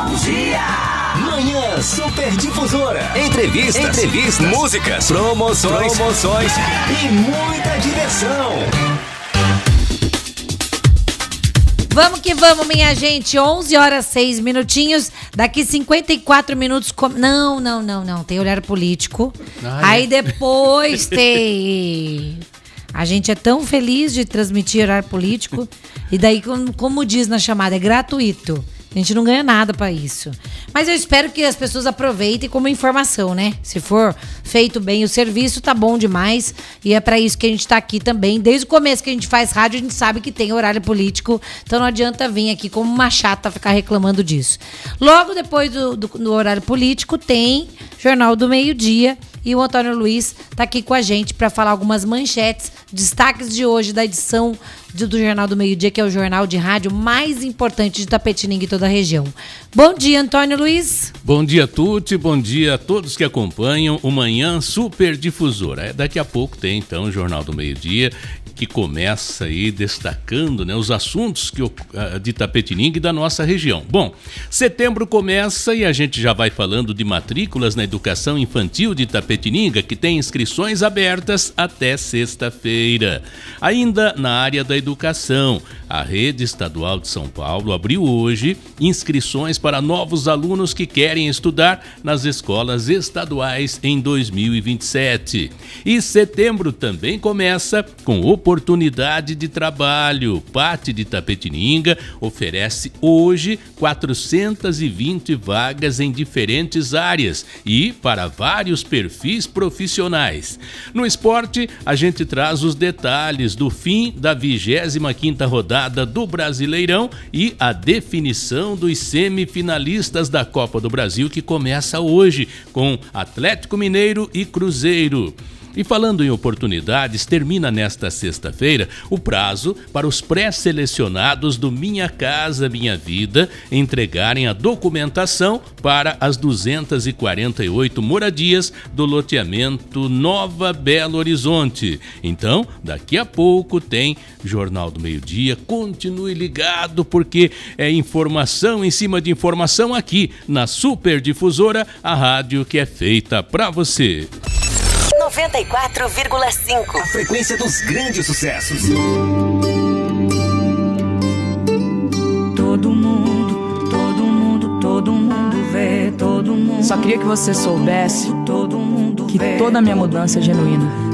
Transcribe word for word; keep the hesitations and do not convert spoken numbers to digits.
Bom dia! Manhã Super Difusora. Entrevistas, Entrevistas, músicas, promoções, promoções e muita diversão. Vamos que vamos, minha gente. onze horas, seis minutinhos. Daqui cinquenta e quatro minutos. Com... Não, não, não, não. Tem horário político. Ah, Aí é. depois tem... A gente é tão feliz de transmitir horário político. E daí, como, como diz na chamada, é gratuito. A gente não ganha nada pra isso. Mas eu espero que as pessoas aproveitem como informação, né? Se for feito bem o serviço, tá bom demais. E é pra isso que a gente tá aqui também. Desde o começo que a gente faz rádio, a gente sabe que tem horário político. Então não adianta vir aqui como uma chata ficar reclamando disso. Logo depois do, do, do horário político, tem Jornal do Meio-Dia. E o Antônio Luiz tá aqui com a gente para falar algumas manchetes, destaques de hoje da edição do, do Jornal do Meio-Dia, que é o jornal de rádio mais importante de Itapetininga e toda a região. Bom dia, Antônio Luiz. Bom dia, Tuti. Bom dia a todos que acompanham o Manhã Super Difusora. É, daqui a pouco tem, então, o Jornal do Meio-Dia, que começa aí destacando, né, os assuntos que, uh, de Itapetininga e da nossa região. Bom, setembro começa e a gente já vai falando de matrículas na educação infantil de Itapetininga, que tem inscrições abertas até sexta-feira. Ainda na área da educação, a Rede Estadual de São Paulo abriu hoje inscrições para novos alunos que querem estudar nas escolas estaduais em dois mil e vinte e sete. E setembro também começa com oportunidade de trabalho. Pate de Itapetininga oferece hoje quatrocentas e vinte vagas em diferentes áreas e para vários perfis profissionais. No esporte, a gente traz os detalhes do fim da vigésima quinta rodada do Brasileirão e a definição dos semifinalistas da Copa do Brasil, que começa hoje com Atlético Mineiro e Cruzeiro. E falando em oportunidades, termina nesta sexta-feira o prazo para os pré-selecionados do Minha Casa Minha Vida entregarem a documentação para as duzentas e quarenta e oito moradias do loteamento Nova Belo Horizonte. Então, daqui a pouco tem Jornal do Meio-Dia. Continue ligado porque é informação em cima de informação aqui na Super Difusora, a rádio que é feita para você. noventa e quatro vírgula cinco. A frequência dos grandes sucessos. Todo mundo, todo mundo, todo mundo vê, todo mundo. Só queria que você soubesse todo mundo que vê, toda a minha mudança é genuína.